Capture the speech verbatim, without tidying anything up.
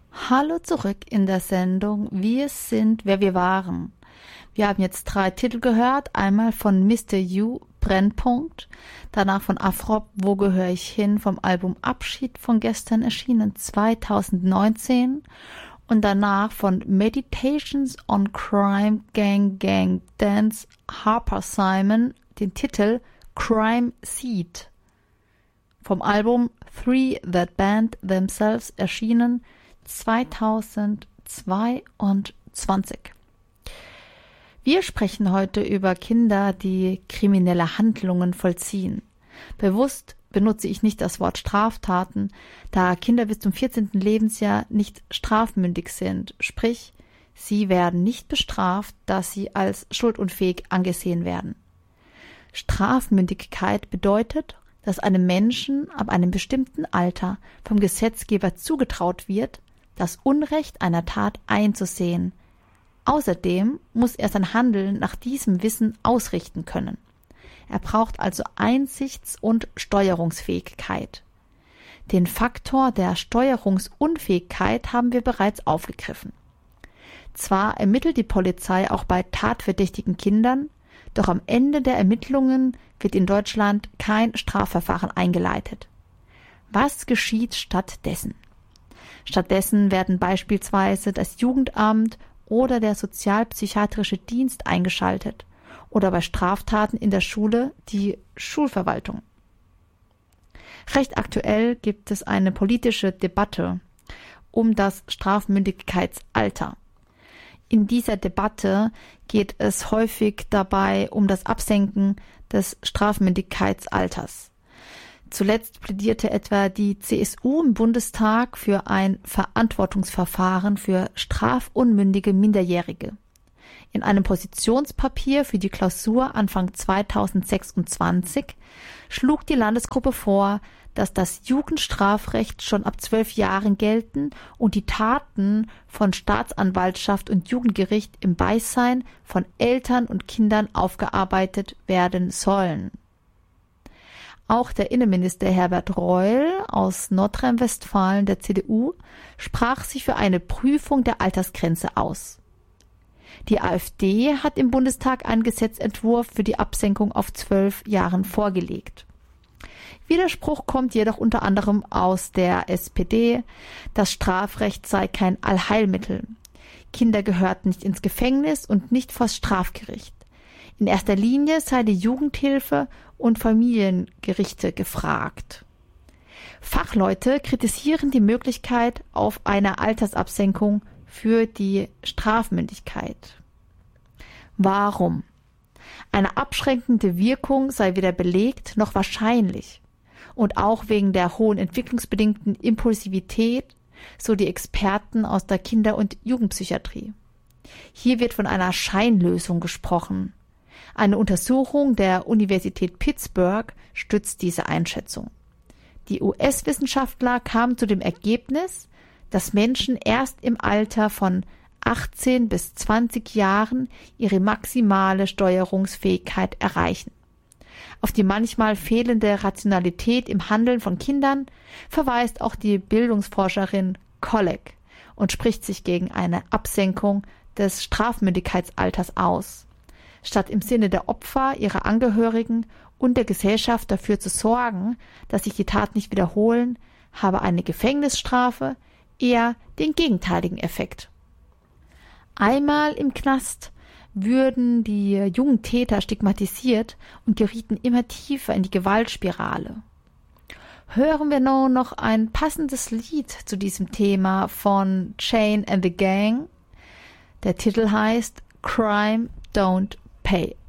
Hallo zurück in der Sendung Wir sind, wer wir waren. Wir haben jetzt drei Titel gehört. Einmal von Mister You, Brennpunkt. Danach von Afrop, Wo gehöre ich hin? Vom Album Abschied von gestern erschienen zweitausendneunzehn. Und danach von Meditations on Crime, Gang, Gang, Dance, Harper Simon, den Titel Crime Seed. Vom Album Three That Band Themselves erschienen zweitausendzweiundzwanzig. Wir sprechen heute über Kinder, die kriminelle Handlungen vollziehen. Bewusst benutze ich nicht das Wort Straftaten, da Kinder bis zum vierzehnten Lebensjahr nicht strafmündig sind, sprich, sie werden nicht bestraft, dass sie als schuldunfähig angesehen werden. Strafmündigkeit bedeutet, dass einem Menschen ab einem bestimmten Alter vom Gesetzgeber zugetraut wird, das Unrecht einer Tat einzusehen. Außerdem muss er sein Handeln nach diesem Wissen ausrichten können. Er braucht also Einsichts- und Steuerungsfähigkeit. Den Faktor der Steuerungsunfähigkeit haben wir bereits aufgegriffen. Zwar ermittelt die Polizei auch bei tatverdächtigen Kindern, doch am Ende der Ermittlungen wird in Deutschland kein Strafverfahren eingeleitet. Was geschieht stattdessen? Stattdessen werden beispielsweise das Jugendamt oder der sozialpsychiatrische Dienst eingeschaltet oder bei Straftaten in der Schule die Schulverwaltung. Recht aktuell gibt es eine politische Debatte um das Strafmündigkeitsalter. In dieser Debatte geht es häufig dabei um das Absenken des Strafmündigkeitsalters. Zuletzt plädierte etwa die C S U im Bundestag für ein Verantwortungsverfahren für strafunmündige Minderjährige. In einem Positionspapier für die Klausur Anfang zweitausendsechsundzwanzig schlug die Landesgruppe vor, dass das Jugendstrafrecht schon ab zwölf Jahren gelten und die Taten von Staatsanwaltschaft und Jugendgericht im Beisein von Eltern und Kindern aufgearbeitet werden sollen. Auch der Innenminister Herbert Reul aus Nordrhein-Westfalen der C D U sprach sich für eine Prüfung der Altersgrenze aus. Die AfD hat im Bundestag einen Gesetzentwurf für die Absenkung auf zwölf Jahren vorgelegt. Widerspruch kommt jedoch unter anderem aus der S P D, das Strafrecht sei kein Allheilmittel. Kinder gehörten nicht ins Gefängnis und nicht vors Strafgericht. In erster Linie sei die Jugendhilfe und Familiengerichte gefragt. Fachleute kritisieren die Möglichkeit auf eine Altersabsenkung für die Strafmündigkeit. Warum? Eine abschränkende Wirkung sei weder belegt noch wahrscheinlich. Und auch wegen der hohen entwicklungsbedingten Impulsivität, so die Experten aus der Kinder- und Jugendpsychiatrie. Hier wird von einer Scheinlösung gesprochen. Eine Untersuchung der Universität Pittsburgh stützt diese Einschätzung. Die U S-Wissenschaftler kamen zu dem Ergebnis, dass Menschen erst im Alter von achtzehn bis zwanzig Jahren ihre maximale Steuerungsfähigkeit erreichen. Auf die manchmal fehlende Rationalität im Handeln von Kindern verweist auch die Bildungsforscherin Kolleg und spricht sich gegen eine Absenkung des Strafmündigkeitsalters aus. Statt im Sinne der Opfer, ihrer Angehörigen und der Gesellschaft dafür zu sorgen, dass sich die Taten nicht wiederholen, habe eine Gefängnisstrafe eher den gegenteiligen Effekt. Einmal im Knast würden die jungen Täter stigmatisiert und gerieten immer tiefer in die Gewaltspirale. Hören wir nun noch ein passendes Lied zu diesem Thema von Chain and the Gang. Der Titel heißt Crime Don't Pay.